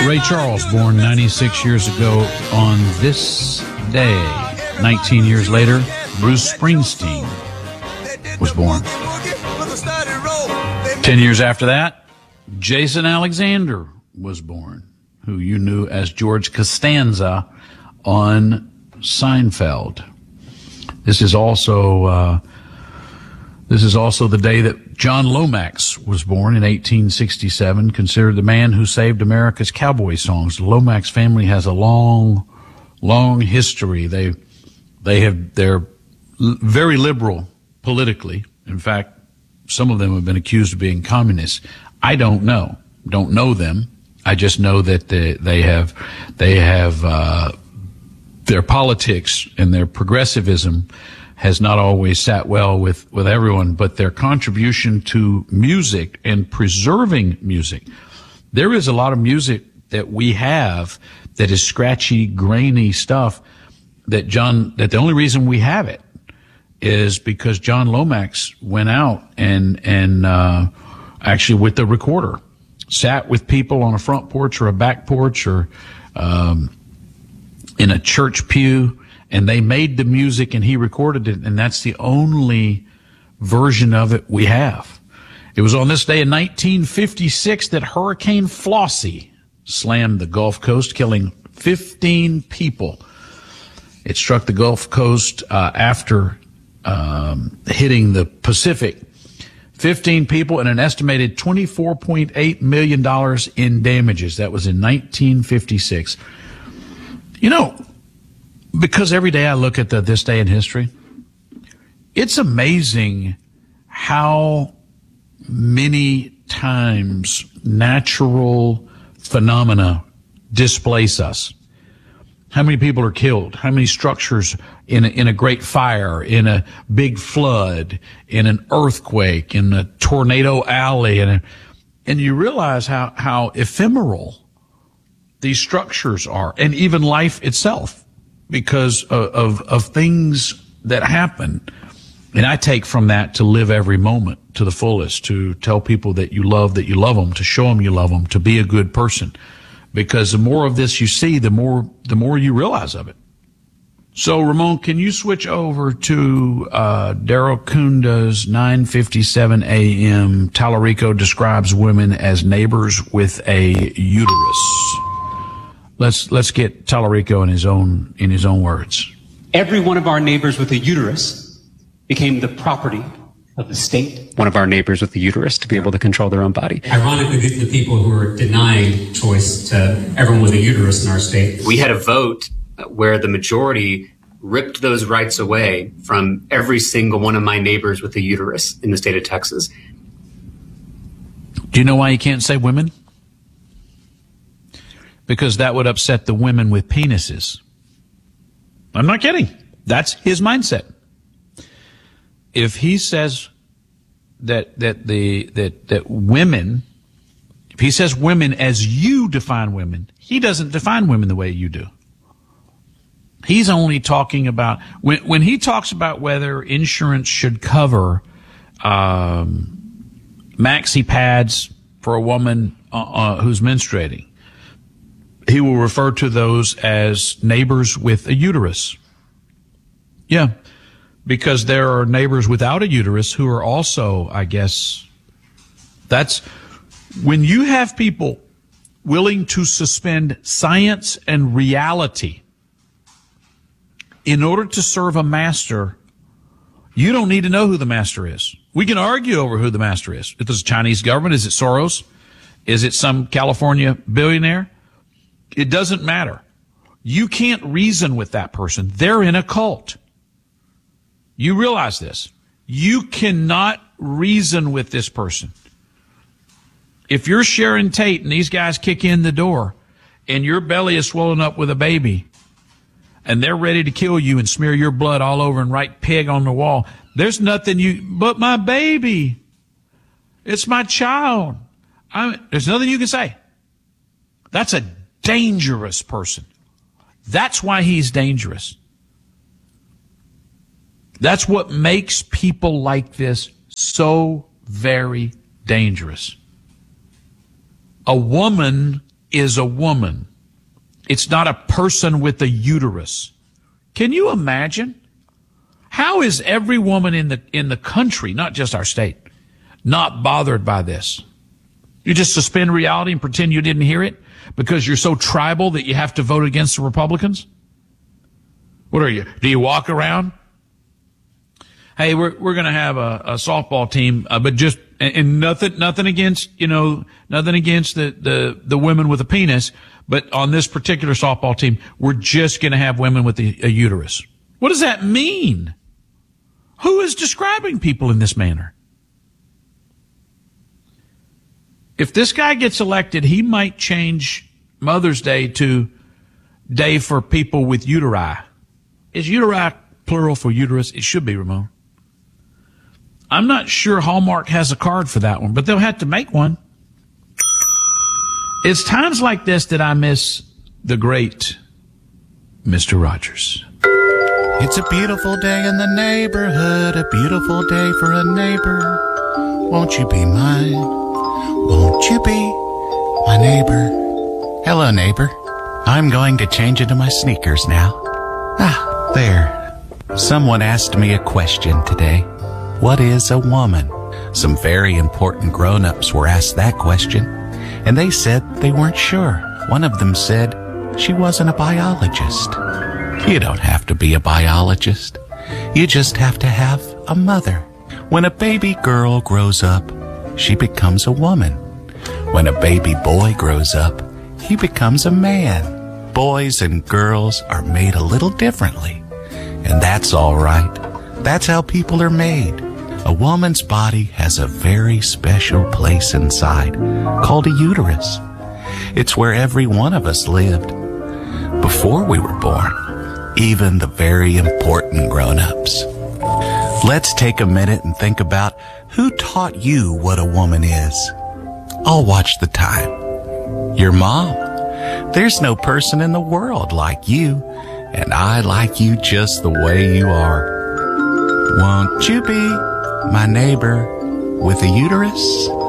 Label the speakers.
Speaker 1: Ray Charles, born 96 years ago on this day. 19 years later, Bruce Springsteen was born. 10 years after that, Jason Alexander was born, who you knew as George Costanza on Seinfeld. This is also the day that John Lomax was born in 1867, considered the man who saved America's cowboy songs. The Lomax family has a long history. They're very liberal politically. In fact, some of them have been accused of being communists. I don't know them. I just know that they have their politics and their progressivism has not always sat well with everyone, but their contribution to music and preserving music. There is a lot of music that we have that is scratchy, grainy stuff that the only reason we have it is because John Lomax went out and actually with the recorder sat with people on a front porch or a back porch or in a church pew, and they made the music and he recorded it, and that's the only version of it we have. It was on this day in 1956 that Hurricane Flossie slammed the Gulf Coast, killing 15 people. It struck the Gulf Coast after hitting the Pacific. 15 people and an estimated $24.8 million in damages. That was in 1956. You know, because every day I look at this day in history, it's amazing how many times natural phenomena displace us. How many people are killed? How many structures in a great fire, in a big flood, in an earthquake, in a tornado alley, and you realize how ephemeral these structures are, and even life itself, because of things that happen. And I take from that to live every moment to the fullest, to tell people that you love them, to show them you love them, to be a good person. Because the more of this you see, the more you realize of it. So, Ramon, can you switch over to Daryl Kunda's 9:57 a.m. Tallarico describes women as neighbors with a uterus. Let's get Tallarico in his own words.
Speaker 2: Every one of our neighbors with a uterus became the property of the state. One of our neighbors with a uterus to be able to control their own body.
Speaker 3: Ironically, the people who are denying choice to everyone with a uterus in our state.
Speaker 2: We had a vote where the majority ripped those rights away from every single one of my neighbors with a uterus in the state of Texas.
Speaker 1: Do you know why you can't say women? Because that would upset the women with penises. I'm not kidding. That's his mindset. If he says that women, if he says women as you define women, he doesn't define women the way you do. He's only talking about, when he talks about whether insurance should cover maxi pads for a woman who's menstruating, he will refer to those as neighbors with a uterus. Yeah, because there are neighbors without a uterus who are also, I guess, that's when you have people willing to suspend science and reality in order to serve a master. You don't need to know who the master is. We can argue over who the master is. If it's the Chinese government, is it Soros? Is it some California billionaire? It doesn't matter. You can't reason with that person. They're in a cult. You realize this. You cannot reason with this person. If you're Sharon Tate and these guys kick in the door and your belly is swollen up with a baby and they're ready to kill you and smear your blood all over and write pig on the wall, there's nothing but my baby. It's my child. There's nothing you can say. That's a dangerous person. That's why he's dangerous. That's what makes people like this so very dangerous. A woman is a woman. It's not a person with a uterus. Can you imagine? How is every woman in the country, not just our state, not bothered by this? You just suspend reality and pretend you didn't hear it because you're so tribal that you have to vote against the Republicans? What are you? Do you walk around? Hey, we're going to have a softball team, but just, and nothing against, nothing against the women with a penis, but on this particular softball team, we're just going to have women with a uterus. What does that mean? Who is describing people in this manner? If this guy gets elected, he might change Mother's Day to Day for People with Uteri. Is uteri plural for uterus? It should be, Ramon. I'm not sure Hallmark has a card for that one, but they'll have to make one. It's times like this that I miss the great Mr. Rogers.
Speaker 4: It's a beautiful day in the neighborhood, a beautiful day for a neighbor. Won't you be mine? Won't you be my neighbor? Hello, neighbor. I'm going to change into my sneakers now. Ah, there. Someone asked me a question today. What is a woman? Some very important grown-ups were asked that question, and they said they weren't sure. One of them said she wasn't a biologist. You don't have to be a biologist. You just have to have a mother. When a baby girl grows up, she becomes a woman. When a baby boy grows up, he becomes a man. Boys and girls are made a little differently, and that's all right. That's how people are made. A woman's body has a very special place inside called a uterus. It's where every one of us lived before we were born, even the very important grown-ups. Let's take a minute and think about who taught you what a woman is. I'll watch the time. Your mom. There's no person in the world like you, and I like you just the way you are. Won't you be my neighbor with a uterus?